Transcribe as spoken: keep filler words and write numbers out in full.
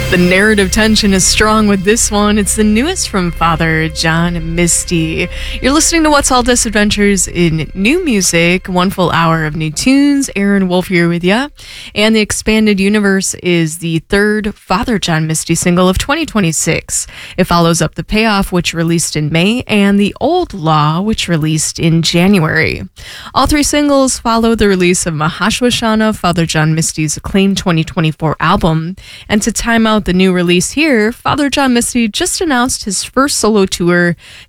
The narrative tension is strong with this one. It's the newest from Father John Misty. You're listening to What's All This Adventures in New Music. One full hour of new tunes. Aaron Wolf here with ya. And The Expanded Universe is the third Father John Misty single of twenty twenty-six. It follows up The Payoff, which released in May, and The Old Law, which released in January. All three singles follow the release of Mahashwashana, Father John Misty's acclaimed twenty twenty-four album. And to time out the new release here, Father John Misty just announced his first solo tour